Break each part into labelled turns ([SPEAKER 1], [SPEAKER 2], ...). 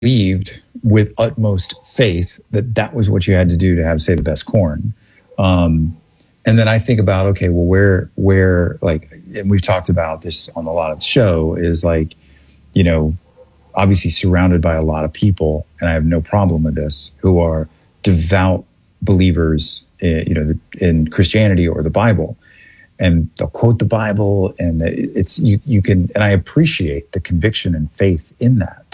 [SPEAKER 1] believed with utmost faith that that was what you had to do to have, say, the best corn. And then I think about, okay, well, where, like, and we've talked about this on a lot of the show, is like, you know, obviously surrounded by a lot of people, and I have no problem with this, who are devout believers, in Christianity or the Bible, and they'll quote the Bible, and it's you can, and I appreciate the conviction and faith in that.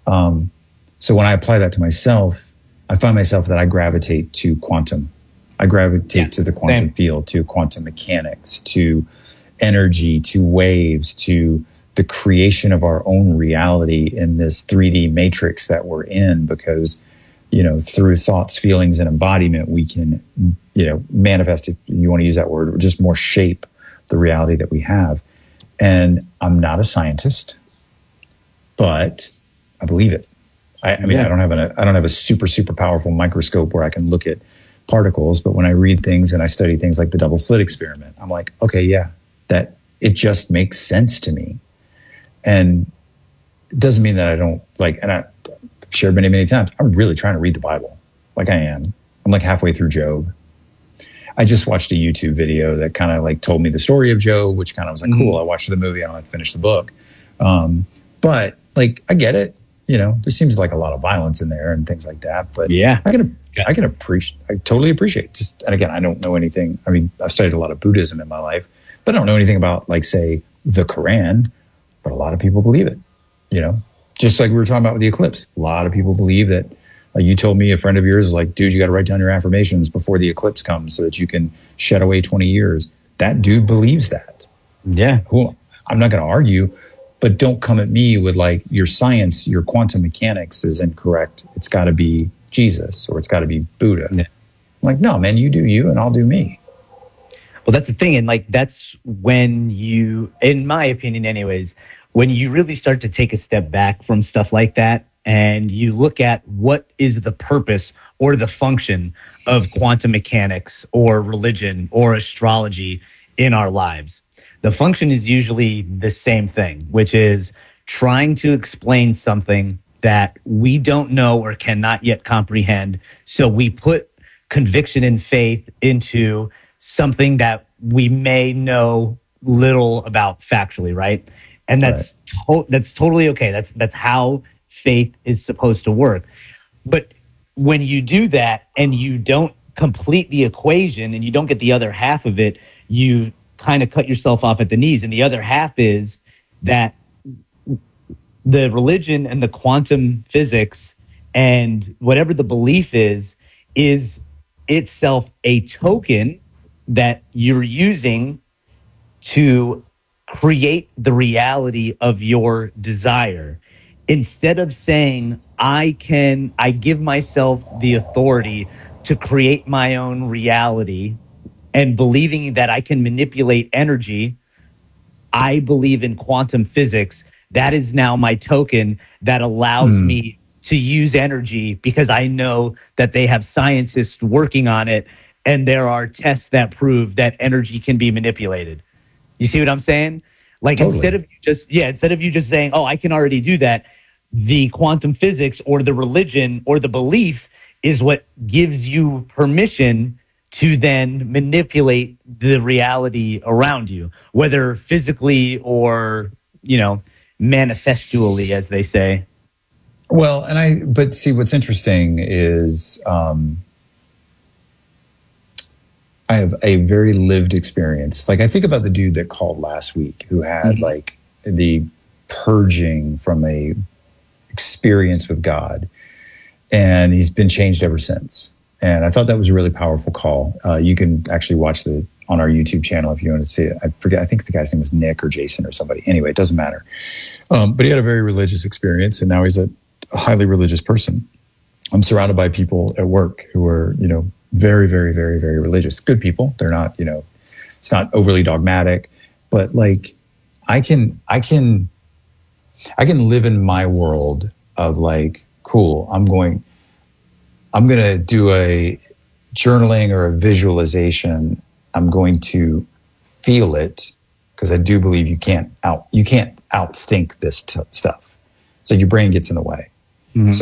[SPEAKER 1] So when I apply that to myself, I find myself that I gravitate to quantum. I gravitate to the quantum field, to quantum mechanics, to energy, to waves, to the creation of our own reality in this 3D matrix that we're in, because, through thoughts, feelings, and embodiment, we can, manifest, if you want to use that word, or just more shape the reality that we have. And I'm not a scientist, but I believe it. I mean, I don't have a super powerful microscope where I can look at particles, but when I read things and I study things like the double slit experiment, I'm like, okay, yeah, that it just makes sense to me. And it doesn't mean that I don't like, and I've shared many times, I'm really trying to read the Bible. Like I am. I'm like halfway through Job. I just watched a YouTube video that kind of like told me the story of Job, which kind of was like, cool. I watched the movie. I don't have to finish the book. But like, I get it. There seems like a lot of violence in there and things like that. But yeah, I totally appreciate just, and again, I don't know anything. I mean, I've studied a lot of Buddhism in my life, but I don't know anything about, like, say, the Quran, but a lot of people believe it, just like we were talking about with the eclipse. A lot of people believe that, like you told me, a friend of yours is like, dude, you got to write down your affirmations before the eclipse comes so that you can shed away 20 years. That dude believes that. Yeah. Cool. I'm not going to argue. But don't come at me with like, your science, your quantum mechanics is incorrect. It's got to be Jesus, or it's got to be Buddha. Yeah. I'm like, no, man, you do you and I'll do me.
[SPEAKER 2] Well, that's the thing. And like, that's when you, in my opinion anyways, when you really start to take a step back from stuff like that and you look at what is the purpose or the function of quantum mechanics or religion or astrology in our lives. The function is usually the same thing, which is trying to explain something that we don't know or cannot yet comprehend. So we put conviction and faith into something that we may know little about factually, right? And that's that's totally okay. That's how faith is supposed to work. But when you do that and you don't complete the equation and you don't get the other half of it, you kind of cut yourself off at the knees. And the other half is that the religion and the quantum physics and whatever the belief is itself a token that you're using to create the reality of your desire. Instead of saying, I give myself the authority to create my own reality, and believing that I can manipulate energy, I believe in quantum physics. That is now my token that allows me to use energy, because I know that they have scientists working on it, and there are tests that prove that energy can be manipulated. You see what I'm saying? Like, totally. Instead of you just saying, oh, I can already do that, the quantum physics or the religion or the belief is what gives you permission to then manipulate the reality around you, whether physically or, manifestually, as they say.
[SPEAKER 1] Well, but see, what's interesting is I have a very lived experience. Like, I think about the dude that called last week who had like the purging from a experience with God, and he's been changed ever since. And I thought that was a really powerful call. You can actually watch on our YouTube channel if you want to see it. I forget. I think the guy's name was Nick or Jason or somebody. Anyway, it doesn't matter. But he had a very religious experience, and now he's a highly religious person. I'm surrounded by people at work who are, very, very, very, very religious. Good people. They're not, it's not overly dogmatic, but like I can live in my world of like, cool, I'm going to do a journaling or a visualization. I'm going to feel it, because I do believe you can't outthink this stuff. So your brain gets in the way.
[SPEAKER 2] Mhm.